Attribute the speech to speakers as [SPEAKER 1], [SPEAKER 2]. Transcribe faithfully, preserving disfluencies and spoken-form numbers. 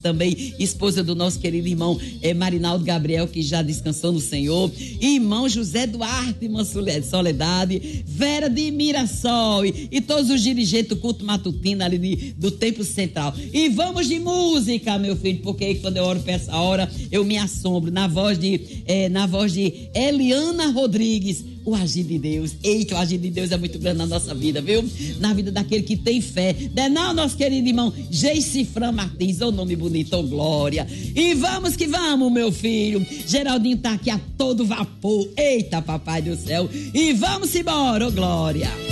[SPEAKER 1] também esposa do nosso querido irmão é, Marinaldo Gabriel, que já descansou no Senhor, irmão José Duarte, irmã Soledade, Vera de Mirassol e, e todos os dirigentes do culto matutino ali de, do Templo Central. E vamos de música, meu filho, porque quando eu oro pra essa hora, eu me assombro, na voz de, é, na voz de Eliana Rodrigues, o agir de Deus. Eita, o agir de Deus é muito grande na nossa vida, viu? Na vida daquele que tem fé. Não é não, nosso querido irmão Geisifran Martins, ô nome bonito, ô glória. E vamos que vamos, meu filho. Geraldinho tá aqui a todo vapor. Eita, papai do céu. E vamos embora, ô glória.